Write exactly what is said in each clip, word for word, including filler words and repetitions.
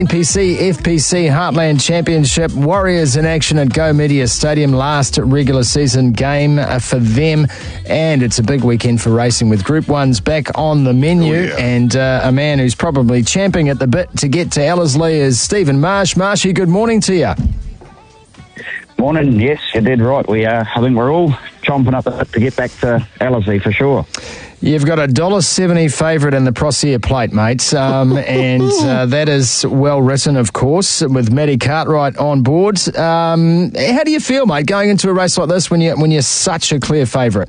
N P C F P C Heartland Championship. Warriors in action at Go Media Stadium. Last regular season game uh, for them. And it's a big weekend for racing with Group ones back on the menu. Oh, yeah. And uh, a man who's probably champing at the bit to get to Ellerslie is Stephen Marsh. Marshy, good morning to you. Morning, yes, you did right. We, uh, I think we're all chomping up the bit to get back to Ellerslie for sure. You've got a one dollar seventy favourite in the Prosia plate, mate, um, and uh, that is well written, of course, with Maddie Cartwright on board. Um, how do you feel, mate, going into a race like this when, you, when you're such a clear favourite?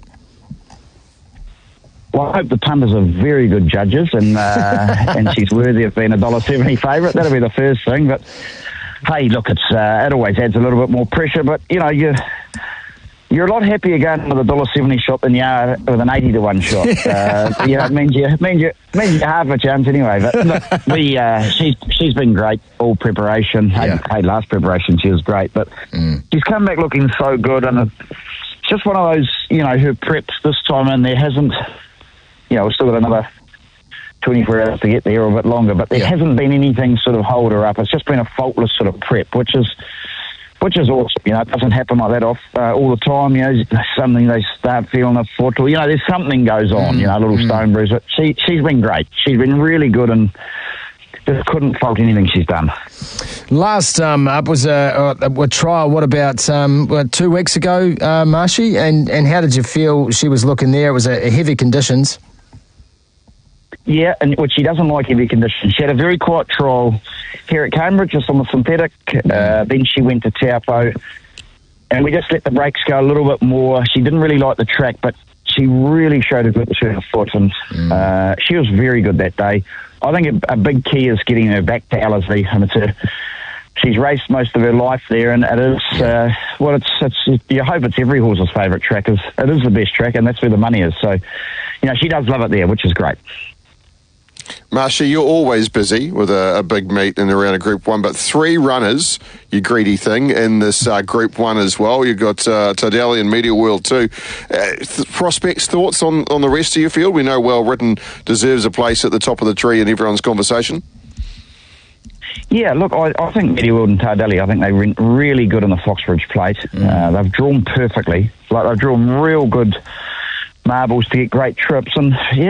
Well, I hope the punters are very good judges and uh, and she's worthy of being a one dollar seventy favourite. That'll be the first thing, but hey, look, it's uh, it always adds a little bit more pressure, but, you know, you... You're a lot happier going with a one dollar seventy shot than you are with an eighty to one shot. Uh, you know, it means you, it means you, it means you half a chance anyway. But look, we, uh, she's she's been great all preparation. Yeah. Hey, hey, last preparation she was great, but mm. she's come back looking so good, and it's just one of those, you know, her preps this time, and there hasn't, you know, we've still got another twenty-four hours to get there or a bit longer, but there yeah. hasn't been anything sort of hold her up. It's just been a faultless sort of prep, which is. Which is awesome, you know, it doesn't happen like that off uh, all the time, you know, something they start feeling a foot or, you know, there's something goes on, mm. you know, a little mm. stone bruise, but she, she's been great. She's been really good and just couldn't fault anything she's done. Last um, up was a, a, a trial, what about um, what, two weeks ago, uh, Marshy, and, and how did you feel she was looking there? It was a, a heavy conditions. Yeah, and which she doesn't like heavy conditions. She had a very quiet trial here at Cambridge, just on the synthetic. Uh, then she went to Taupo, and we just let the brakes go a little bit more. She didn't really like the track, but she really showed a good turn of foot, and mm. uh, she was very good that day. I think a, a big key is getting her back to Ellerslie, and it's a, she's raced most of her life there, and it is, uh, well, it's, it's, you hope it's every horse's favourite track. Is It is the best track, and that's where the money is. So, you know, she does love it there, which is great. Marsha, you're always busy with a, a big meet and around a Group One, but three runners, you greedy thing, in this uh, Group One as well. You've got uh, Tardelli and Media World too. Uh, th- prospects, thoughts on, on the rest of your field? We know Well Written deserves a place at the top of the tree in everyone's conversation. Yeah, look, I, I think Media World and Tardelli, I think they went really good on the Foxbridge plate. Mm. Uh, they've drawn perfectly. Like, they've drawn real good marbles to get great trips, and yeah,